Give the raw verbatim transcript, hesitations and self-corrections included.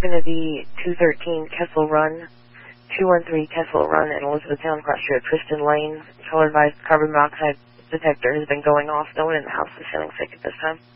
going to be two thirteen Kessel Run, two one three Kessel Run in Elizabethtown, across street at Tristan Lane. Caller advised carbon monoxide detector has been going off. No one in the house is feeling sick at this time.